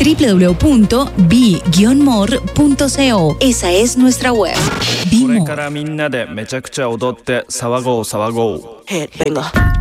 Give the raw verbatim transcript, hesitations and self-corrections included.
doble u doble u doble u punto bi guion more punto co. Esa es nuestra web. これからみんなでめちゃくちゃ踊って騒ごう騒ごう。 Head banger.